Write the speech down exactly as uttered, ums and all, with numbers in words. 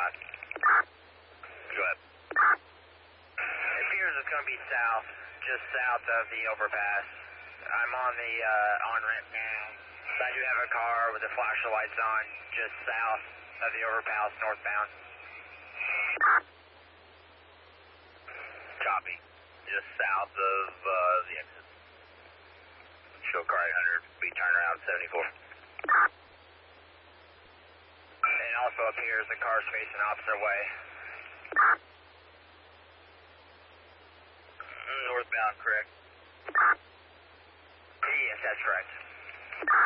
five. Go ahead. It appears it's going to be south, just south of the overpass. I'm on the uh, on-ramp now. I do have a car with the flasher lights on, just south of the overpass, northbound. Copy. Just south of uh, the exit. Show car eight hundred, be turnaround seventy-four. And also appears the car's facing opposite way. Northbound, correct? Yes, that's correct.